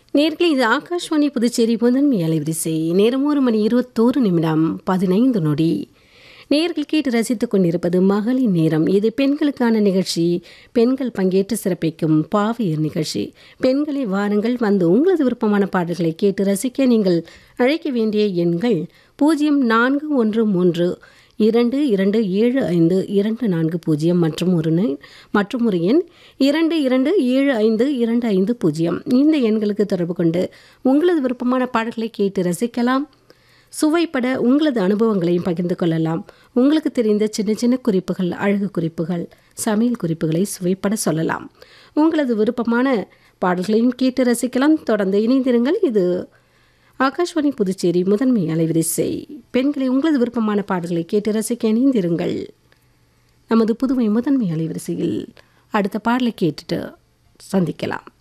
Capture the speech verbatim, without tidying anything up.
நேர்களே இது ஆகாஷ்வாணி புதுச்சேரி முதன்மை அலைவரிசை நேரம் ஒரு மணி இருபத்தோரு நிமிடம் பதினைந்து நொடி. நேர்கள் கேட்டு ரசித்துக் கொண்டிருப்பது மகளிர் நேரம். இது பெண்களுக்கான நிகழ்ச்சி. பெண்கள் பங்கேற்று சிறப்பிக்கும் பாவையர் நிகழ்ச்சி. பெண்களை வாருங்கள், வந்து உங்களது விருப்பமான பாடல்களை கேட்டு ரசிக்க நீங்கள் அழைக்க வேண்டிய எண்கள் பூஜ்ஜியம் நான்கு ஒன்று மூன்று இரண்டு இரண்டு ஏழு ஐந்து இரண்டு நான்கு பூஜ்ஜியம் மற்றும் ஒரு மற்றும் ஒரு எண் இரண்டு இரண்டு ஏழு ஐந்து இரண்டு ஐந்து பூஜ்ஜியம். இந்த எண்களுக்கு தொடர்பு கொண்டு உங்களது விருப்பமான பாடல்களை கேட்டு ரசிக்கலாம். சுவைப்பட உங்களது அனுபவங்களையும் பகிர்ந்து கொள்ளலாம். உங்களுக்கு தெரிந்த சின்ன சின்ன குறிப்புகள், அழகு குறிப்புகள், சமையல் குறிப்புகளை சுவைப்பட சொல்லலாம். உங்களது விருப்பமான பாடல்களையும் கேட்டு ரசிக்கலாம். தொடர்ந்து இணைந்திருங்கள். இது ஆகாஷ்வாணி புதுச்சேரி முதன்மை அலைவரிசை. பெண்களை உங்களது விருப்பமான பாடல்களை கேட்டு ரசிக்க இணைந்திருங்கள். நமது புதுவை முதன்மை அலைவரிசையில் அடுத்த பாடலை கேட்டுட்டு சந்திக்கலாம்.